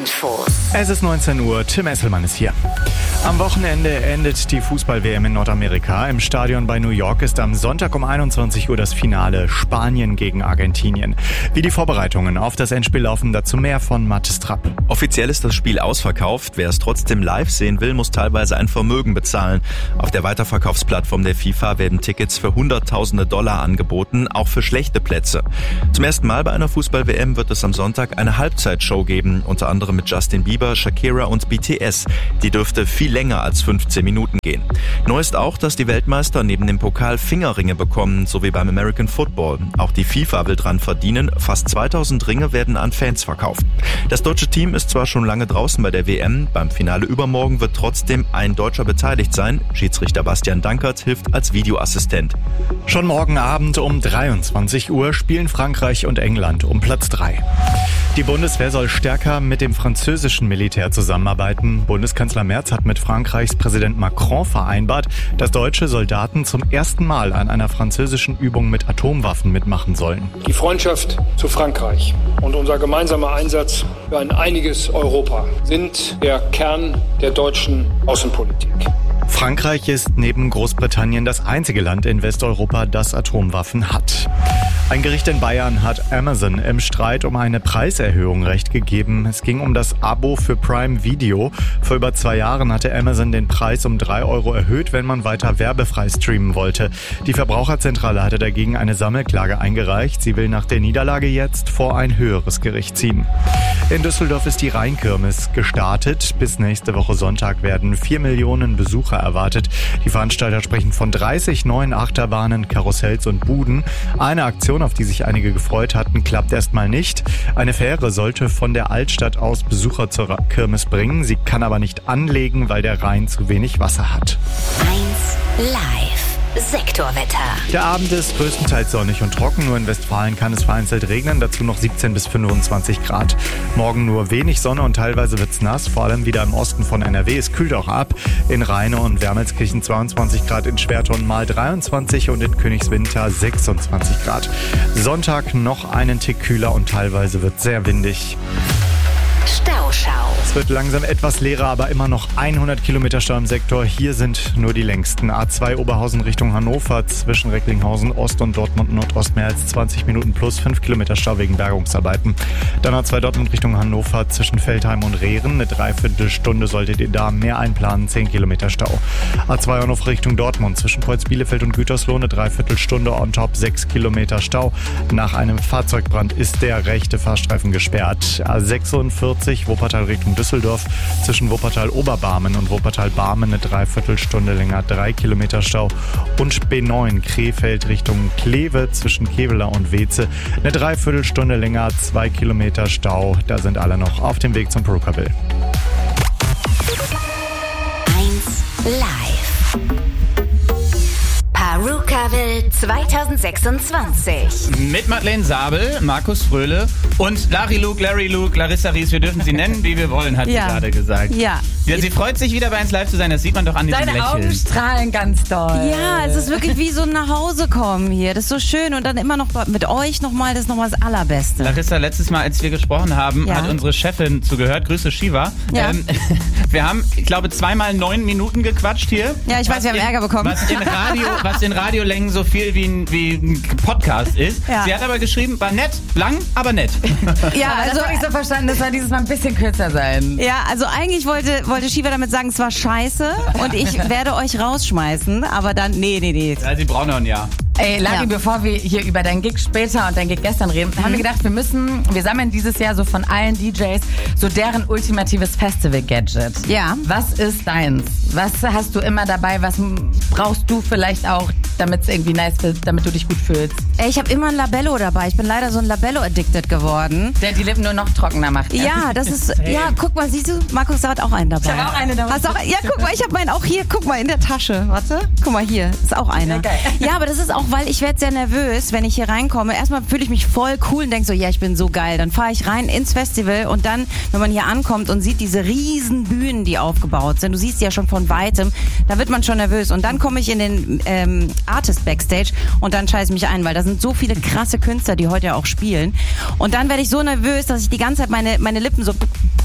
Infos. Es ist 19 Uhr, Tim Esselmann ist hier. Am Wochenende endet die Fußball-WM in Nordamerika. Im Stadion bei New York ist am Sonntag um 21 Uhr das Finale Spanien gegen Argentinien. Wie die Vorbereitungen auf das Endspiel laufen, dazu mehr von Mathis Trapp. Offiziell ist das Spiel ausverkauft. Wer es trotzdem live sehen will, muss teilweise ein Vermögen bezahlen. Auf der Weiterverkaufsplattform der FIFA werden Tickets für Hunderttausende Dollar angeboten, auch für schlechte Plätze. Zum ersten Mal bei einer Fußball-WM wird es am Sonntag eine Halbzeitshow geben, unter anderem mit Justin Bieber, Shakira und BTS. Die dürfte viel länger als 15 Minuten gehen. Neu ist auch, dass die Weltmeister neben dem Pokal Fingerringe bekommen, so wie beim American Football. Auch die FIFA will dran verdienen. Fast 2000 Ringe werden an Fans verkauft. Das deutsche Team ist zwar schon lange draußen bei der WM, beim Finale übermorgen wird trotzdem ein Deutscher beteiligt sein. Schiedsrichter Bastian Dankert hilft als Videoassistent. Schon morgen Abend um 23 Uhr spielen Frankreich und England um Platz 3. Die Bundeswehr soll stärker mit dem französischen Militär zusammenarbeiten. Bundeskanzler Merz hat mit Frankreichs Präsident Macron vereinbart, dass deutsche Soldaten zum ersten Mal an einer französischen Übung mit Atomwaffen mitmachen sollen. Die Freundschaft zu Frankreich und unser gemeinsamer Einsatz für ein einiges Europa sind der Kern der deutschen Außenpolitik. Frankreich ist neben Großbritannien das einzige Land in Westeuropa, das Atomwaffen hat. Ein Gericht in Bayern hat Amazon im Streit um eine Preiserhöhung Recht gegeben. Es ging um das Abo für Prime Video. Vor über 2 Jahren hatte Amazon den Preis um 3 € erhöht, wenn man weiter werbefrei streamen wollte. Die Verbraucherzentrale hatte dagegen eine Sammelklage eingereicht. Sie will nach der Niederlage jetzt vor ein höheres Gericht ziehen. In Düsseldorf ist die Rheinkirmes gestartet. Bis nächste Woche Sonntag werden 4 Millionen Besucher erwartet. Die Veranstalter sprechen von 30 neuen Achterbahnen, Karussells und Buden. Eine Aktion, auf die sich einige gefreut hatten, klappt erstmal nicht. Eine Fähre sollte von der Altstadt aus Besucher zur Kirmes bringen. Sie kann aber nicht anlegen, weil der Rhein zu wenig Wasser hat. 1 Live. Sektorwetter. Der Abend ist größtenteils sonnig und trocken. Nur in Westfalen kann es vereinzelt regnen. Dazu noch 17 bis 25 Grad. Morgen nur wenig Sonne und teilweise wird's nass. Vor allem wieder im Osten von NRW. Es kühlt auch ab. In Rheine und Wermelskirchen 22 Grad, in Schwerton mal 23 und in Königswinter 26 Grad. Sonntag noch einen Tick kühler und teilweise wird sehr windig. Stauschau. Es wird langsam etwas leerer, aber immer noch 100 Kilometer Stau im Sektor. Hier sind nur die längsten. A2 Oberhausen Richtung Hannover zwischen Recklinghausen Ost und Dortmund Nordost mehr als 20 Minuten plus 5 Kilometer Stau wegen Bergungsarbeiten. Dann A2 Dortmund Richtung Hannover zwischen Veltheim und Rehren. Eine Dreiviertelstunde solltet ihr da mehr einplanen, 10 Kilometer Stau. A2 Hannover Richtung Dortmund zwischen Preutz-Bielefeld und Gütersloh eine Dreiviertelstunde on top 6 Kilometer Stau. Nach einem Fahrzeugbrand ist der rechte Fahrstreifen gesperrt. A46 Wuppertal Richtung Düsseldorf zwischen Wuppertal-Oberbarmen und Wuppertal-Barmen eine Dreiviertelstunde länger, 3 Kilometer Stau. Und B9 Krefeld Richtung Kleve zwischen Kevela und Weze eine Dreiviertelstunde länger, 2 Kilometer Stau. Da sind alle noch auf dem Weg zum Procaville. 1 Live. Perukaville 2026. Mit Madeleine Sabel, Markus Fröhle und Larry Luke, Larissa Ries. Wir dürfen sie nennen, wie wir wollen, hat sie gerade gesagt. Ja. Sie freut sich wieder bei uns live zu sein, das sieht man doch an diesem Lächeln. Deine Augen strahlen ganz doll. Ja, es ist wirklich wie so ein Nachhausekommen hier. Das ist so schön. Und dann immer noch mit euch nochmal, das ist nochmal das Allerbeste. Larissa, letztes Mal, als wir gesprochen haben, hat unsere Chefin zugehört. Grüße, Shiva. Ja. Wir haben, ich glaube, 2-mal 9 Minuten gequatscht hier. Ja, ich weiß, wir haben Ärger bekommen. Was in Radiolängen so viel wie ein Podcast ist. Ja. Sie hat aber geschrieben, war nett, lang, aber nett. Ja, aber also habe ich so verstanden, das soll dieses Mal ein bisschen kürzer sein. Ja, also eigentlich wollte Shiva damit sagen, es war scheiße und ich werde euch rausschmeißen, aber dann, nee. Ja, sie brauchen noch ein Jahr. Ey, Lari, bevor wir hier über deinen Gig später und deinen Gig gestern reden, haben wir gedacht, wir sammeln dieses Jahr so von allen DJs so deren ultimatives Festival-Gadget. Ja. Was ist deins? Was hast du immer dabei? Was brauchst du vielleicht auch, damit es irgendwie nice wird, damit du dich gut fühlst? Ey, ich habe immer ein Labello dabei. Ich bin leider so ein Labello-addicted geworden. Der die Lippen nur noch trockener macht. Ja, das ist, ja, guck mal, siehst du, Markus hat auch einen dabei. Ich habe auch eine dabei. Ja, guck mal, ich habe meinen auch hier, guck mal, in der Tasche. Warte, guck mal hier, ist auch einer. Ja, geil. Ja, aber das ist auch, weil ich werde sehr nervös, wenn ich hier reinkomme. Erstmal fühle ich mich voll cool und denke so, ja, ich bin so geil. Dann fahre ich rein ins Festival und dann, wenn man hier ankommt und sieht diese riesen Bühnen, die aufgebaut sind, du siehst die ja schon von weitem, da wird man schon nervös. Und dann komme ich in den Artist Backstage und dann scheiße ich mich ein, weil da sind so viele krasse Künstler, die heute ja auch spielen. Und dann werde ich so nervös, dass ich die ganze Zeit meine Lippen so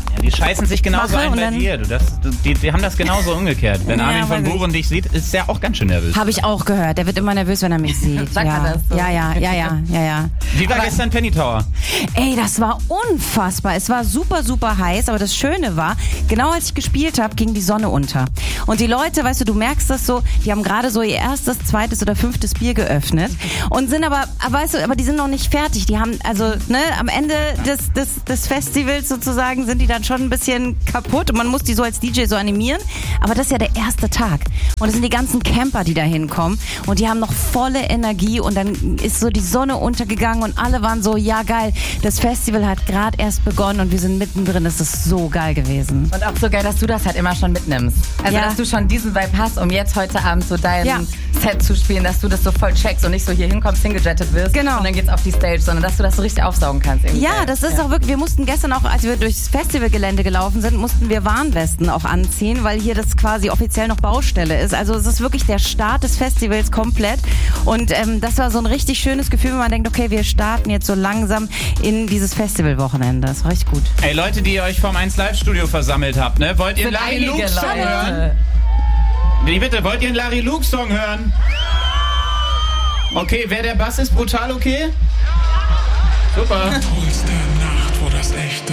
Ja, die scheißen sich genauso ein bei dir. Die haben das genauso umgekehrt. Wenn Armin von Buuren dich sieht, ist er auch ganz schön nervös. Habe ich auch gehört. Der wird immer nervös, wenn er mich sieht. Sagt er das so? Ja. Wie war gestern Penny Tower? Ey, das war unfassbar. Es war super, super heiß, aber das Schöne war, genau als ich gespielt habe, ging die Sonne unter. Und die Leute, weißt du merkst das so, die haben gerade so ihr erstes, zweites oder 5. Bier geöffnet und sind aber die sind noch nicht fertig. Die haben, am Ende des Festivals sozusagen sind die dann schon ein bisschen kaputt und man muss die so als DJ so animieren. Aber das ist ja der erste Tag. Und es sind die ganzen Camper, die da hinkommen und die haben noch volle Energie und dann ist so die Sonne untergegangen und alle waren so, ja geil, das Festival hat gerade erst begonnen und wir sind mittendrin. Das ist so geil gewesen. Und auch so geil, dass du das halt immer schon mitnimmst. Also, dass du schon diesen Vibe hast, um jetzt heute Abend so dein Set zu spielen, dass du das so voll checkst und nicht so hier hinkommst, hingejettet wirst und dann geht's auf die Stage, sondern dass du das so richtig aufsaugen kannst. Irgendwie. Ja, das ist auch wirklich, wir mussten gestern auch, als wir durchs Festivalgelände gelaufen sind, mussten wir Warnwesten auch anziehen, weil hier das quasi offiziell noch Baustelle ist. Also es ist wirklich der Start des Festivals komplett und das war so ein richtig schönes Gefühl, wenn man denkt, okay, wir starten jetzt so langsam in dieses Festivalwochenende. Das war richtig gut. Ey Leute, die ihr euch vom 1 Live Studio versammelt habt, ne? Wollt ihr einen Larry Luke Song hören? Nee, bitte, wollt ihr einen Larry Luke Song hören? Okay, wer der Bass ist, brutal okay? Super. Puls der Nacht, wo das echte